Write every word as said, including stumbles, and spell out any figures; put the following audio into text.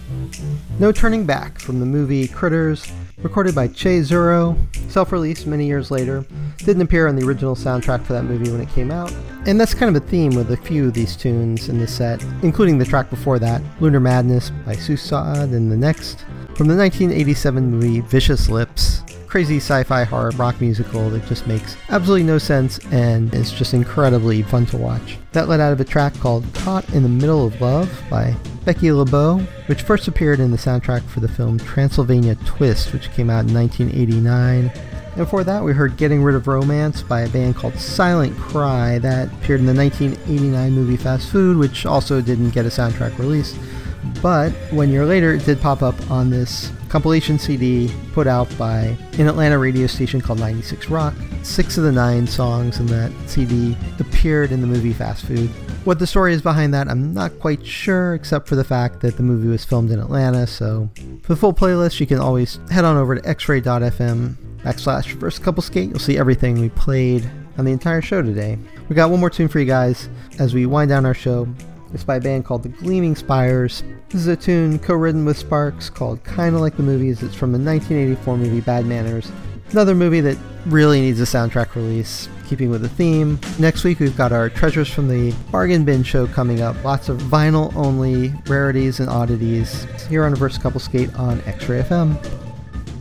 No Turning Back from the movie Critters, recorded by Che Zuro, self-released many years later, didn't appear on the original soundtrack for that movie when it came out, and that's kind of a theme with a few of these tunes in this set, including the track before that, Lunar Madness by Suicide, and the next, from the nineteen eighty-seven movie Vicious Lips, crazy sci-fi horror rock musical that just makes absolutely no sense and is just incredibly fun to watch. That led out of a track called Caught in the Middle of Love by Becky LeBeau, which first appeared in the soundtrack for the film Transylvania Twist, which came out in nineteen eighty-nine. And before that, we heard Getting Rid of Romance by a band called Silent Cry that appeared in the nineteen eighty-nine movie Fast Food, which also didn't get a soundtrack release. But one year later, it did pop up on this compilation C D put out by an Atlanta radio station called ninety-six Rock. Six of the nine songs in that C D appeared in the movie Fast Food. What the story is behind that, I'm not quite sure, except for the fact that the movie was filmed in Atlanta. So for the full playlist, you can always head on over to x-ray.fm backslash reverse couple skate. You'll see everything we played on the entire show today. We got one more tune for you guys as we wind down our show. It's by a band called The Gleaming Spires. This is a tune co-written with Sparks called Kinda Like the Movies. It's from the nineteen eighty-four movie Bad Manners. Another movie that really needs a soundtrack release, keeping with the theme. Next week we've got our Treasures from the Bargain Bin show coming up. Lots of vinyl-only rarities and oddities here on Reverse Couple Skate on X-Ray F M.